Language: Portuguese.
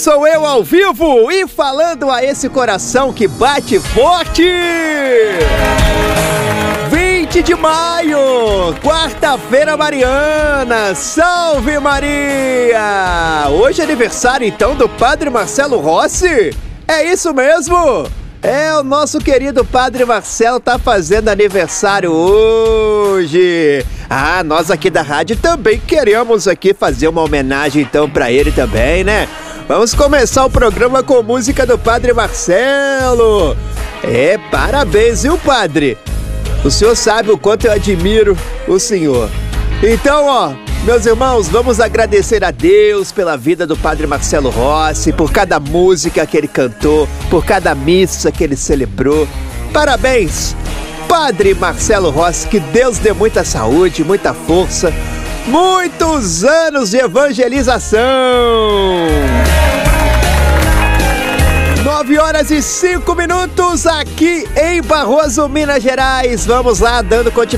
sou eu ao vivo e falando a esse coração que bate forte. 20 de maio, quarta-feira mariana, salve Maria! Hoje é aniversário então do Padre Marcelo Rossi? É isso mesmo? O nosso querido Padre Marcelo tá fazendo aniversário hoje. Nós aqui da rádio também queremos aqui fazer uma homenagem então pra ele também, né? Vamos começar o programa com música do Padre Marcelo. Parabéns, viu, Padre? O senhor sabe o quanto eu admiro o senhor. Então, meus irmãos, vamos agradecer a Deus pela vida do Padre Marcelo Rossi, por cada música que ele cantou, por cada missa que ele celebrou. Parabéns, Padre Marcelo Rossi, que Deus dê muita saúde, muita força, muitos anos de evangelização. 9h05 aqui em Barroso, Minas Gerais. Vamos lá, dando continuidade